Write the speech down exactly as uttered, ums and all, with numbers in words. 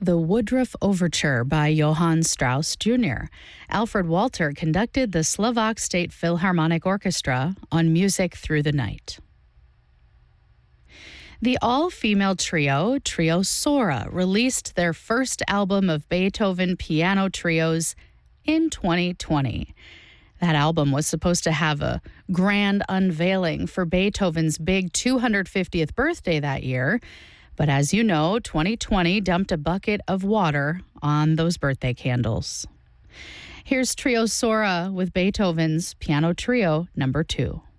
The Woodruff Overture by Johann Strauss Junior Alfred Walter conducted the Slovak State Philharmonic Orchestra on Music Through the Night. The all-female trio, Trio Sora, released their first album of Beethoven piano trios in twenty twenty. That album was supposed to have a grand unveiling for Beethoven's big two hundred fiftieth birthday that year. But as you know, twenty twenty dumped a bucket of water on those birthday candles. Here's Trio Sora with Beethoven's Piano Trio number two.